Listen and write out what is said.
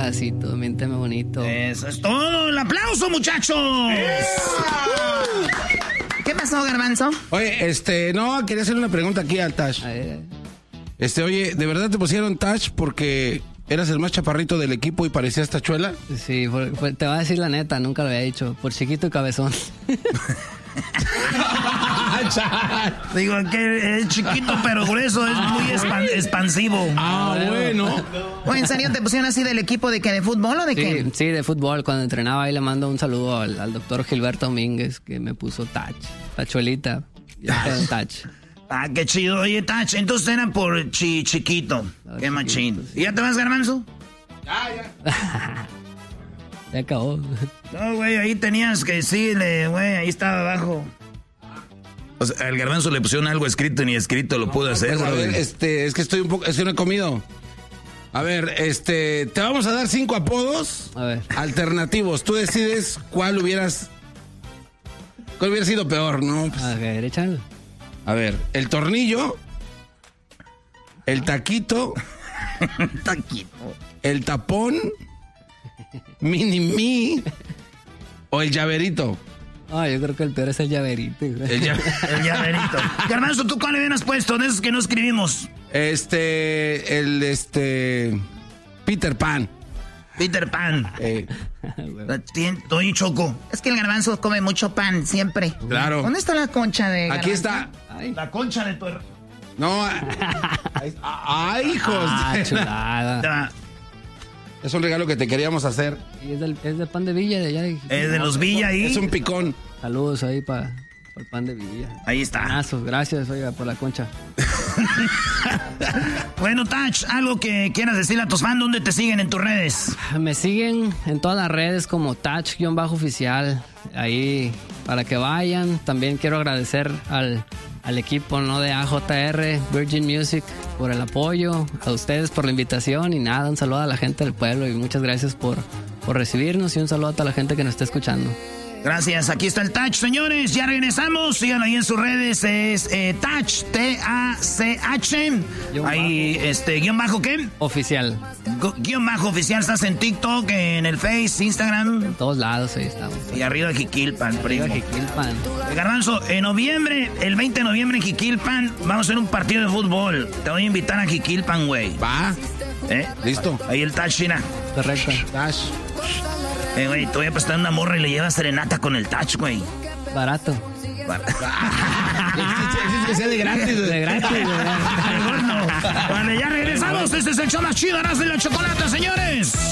pedacito, miénteme bonito. Eso es todo, el aplauso, muchachos. ¿Qué pasó, Garbanzo? Oye, no, quería hacer una pregunta aquí al Tash. Oye, ¿de verdad te pusieron Tash porque eras el más chaparrito del equipo y parecías tachuela? Sí, te voy a decir la neta, nunca lo había dicho, por chiquito y cabezón. Digo que es chiquito pero grueso, es muy expansivo. Bueno. Oye, ¿en serio te pusieron así del equipo de qué? ¿De fútbol o de qué? Sí, de fútbol. Cuando entrenaba ahí le mando un saludo al doctor Gilberto Domínguez, que me puso Tach, tachuelita. Tach. Ah, qué chido. Oye, Tach, entonces era por chiquito. Qué machín. ¿Y ya te vas, Garbanzo? Ya. Ya acabó. No, güey, ahí tenías que decirle, güey, ahí estaba abajo. O sea, al Garbanzo le pusieron algo escrito y ni escrito lo pudo hacer. Pues, a ver, es que estoy no he comido. A ver, te vamos a dar 5 apodos alternativos. Tú decides cuál hubiera sido peor, ¿no? Pues, a ver, échalo. A ver, el tornillo, el taquito, el tapón, mini-mi o el llaverito. Yo creo que el peor es el llaverito. El llaverito. Garbanzo, ¿tú cuál le hubieras puesto de esos que no escribimos? Peter Pan. Peter Pan. Estoy choco. Es que el Garbanzo come mucho pan, siempre. Claro. ¿Dónde está la concha de Garbanzo? Aquí está. La concha de tu... No. Hijos. Chulada. Es un regalo que te queríamos hacer. Y es del pan de Villa de allá. Es de los Villa ahí. Es un picón. Saludos ahí para el pan de Villa. Ahí está. Gracias, oiga, por la concha. Bueno, Tach, algo que quieras decirle a tus fans, ¿dónde te siguen en tus redes? Me siguen en todas las redes como Tach-oficial. Ahí, para que vayan. También quiero agradecer al equipo, ¿no?, de AJR, Virgin Music, por el apoyo, a ustedes por la invitación y nada, un saludo a la gente del pueblo y muchas gracias por recibirnos y un saludo a toda la gente que nos está escuchando. Gracias, aquí está el Tach, señores, ya regresamos, síganlo ahí en sus redes, es Tach, T-A-C-H, ahí, guión bajo, ¿qué? Oficial. Guión bajo oficial, estás en TikTok, en el Face, Instagram. En todos lados, ahí estamos. Y arriba de Jiquilpan, primo. Arriba Jiquilpan. Garbanzo, en noviembre, el 20 de noviembre en Jiquilpan, vamos a hacer un partido de fútbol. Te voy a invitar a Jiquilpan, güey. Va. Listo. Ahí el Tach, China. Correcto. Tach. Güey, te voy a prestar una morra y le llevas serenata con el Tach, güey. Barato. Es que sea de gratis. De gratis. Mejor no. Vale, ya regresamos. Este es el show más chido, Erasmo y la Chocolata, señores.